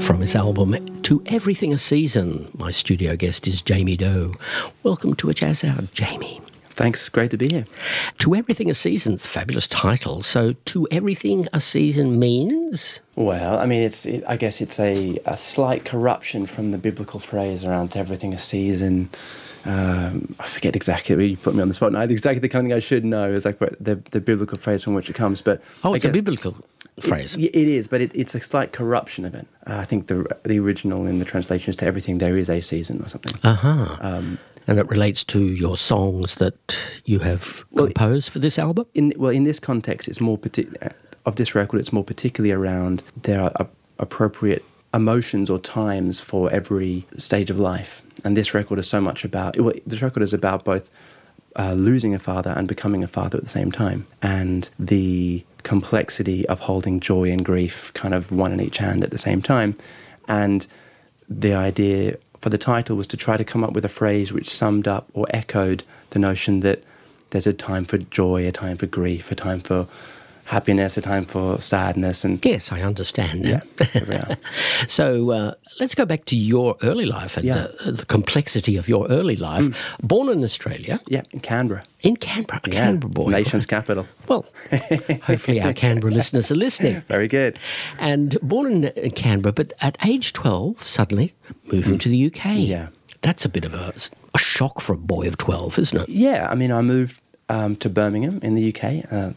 From his album To Everything a Season, my studio guest is Jamie Doe. Welcome to A Jazz Hour, Jamie. Thanks, great to be here. To Everything a Season's fabulous title. So, To Everything a Season means? Well, I mean, I guess it's a slight corruption from the biblical phrase around to everything a season. I forget exactly, you put me on the spot now, exactly the kind of thing I should know is like the biblical phrase from which it comes. But it's a biblical phrase. It is, but it's a slight corruption of it. I think the original in the translation is to everything there is a season or something. And it relates to your songs that you have composed for this album? In this context, it's more of this record, it's more particularly around there are appropriate emotions or times for every stage of life. And this record is so much about, this record is about both losing a father and becoming a father at the same time. And the complexity of holding joy and grief kind of one in each hand at the same time. And the idea for the title was to try to come up with a phrase which summed up or echoed the notion that there's a time for joy, a time for grief, a time for happiness, a time for sadness. And yes, I understand. Yeah. So let's go back to your early life and the complexity of your early life. Born in Australia. Yeah, in Canberra. In Canberra, a Canberra boy. Nation's capital. Well, hopefully our Canberra listeners are listening. Very good. And born in Canberra, but at age 12, suddenly moving to the UK. Yeah. That's a bit of a shock for a boy of 12, isn't it? Yeah, I mean, I moved to Birmingham in the UK,